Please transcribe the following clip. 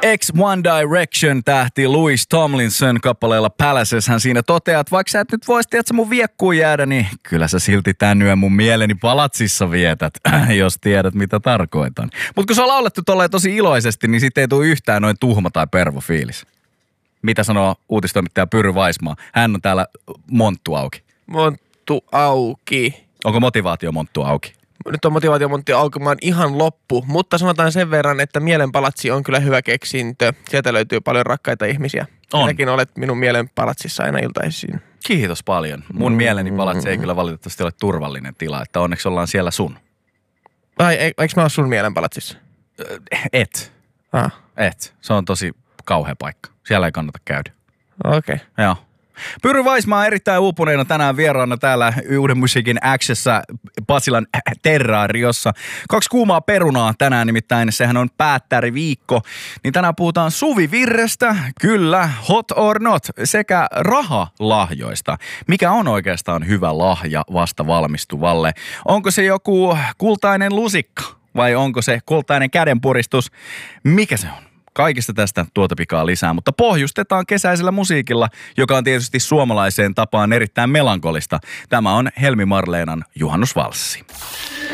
X One Direction tähti Louis Tomlinson kappaleella Palaces. Hän siinä toteaa, että vaikka sä et nyt vois tiedät mun viekkuun jäädä, niin kyllä sä silti tän yön mun mieleni palatsissa vietät, jos tiedät mitä tarkoitan. Mutta kun se on laulettu tolleen tosi iloisesti, niin sit ei tule yhtään noin tuhma tai pervo fiilis. Mitä sanoo uutistoimittaja Pyry Vaismaa? Hän on täällä monttu auki. Monttu auki. Onko motivaatiomonttu auki? Nyt on motivaatiomontti auki, mä oon ihan loppu, mutta sanotaan sen verran, että Mielenpalatsi on kyllä hyvä keksintö. Sieltä löytyy paljon rakkaita ihmisiä. On. Sinäkin olet minun Mielenpalatsissa aina iltaisin. Kiitos paljon. Mun mieleni palatsi ei kyllä valitettavasti ole turvallinen tila, että onneksi ollaan siellä sun. Vai eikö mä ole sun Mielenpalatsissa? Et. Et. Se on tosi kauhea paikka. Siellä ei kannata käydä. Okei. Okay. Joo. Pyry Vaismaa on erittäin uupuneena tänään vieraana täällä Uuden musiikin X:ssä Pasilan Terraariossa. 2 kuumaa perunaa tänään, nimittäin sehän on päättäriviikko. Niin tänään puhutaan Suvivirrestä, kyllä, hot or not, sekä rahalahjoista. Mikä on oikeastaan hyvä lahja vasta valmistuvalle? Onko se joku kultainen lusikka vai onko se kultainen kädenpuristus? Mikä se on? Kaikista tästä tuota pikaa lisää, mutta pohjustetaan kesäisellä musiikilla, joka on tietysti suomalaiseen tapaan erittäin melankolista. Tämä on Helmi Marleenan Juhannusvalssi.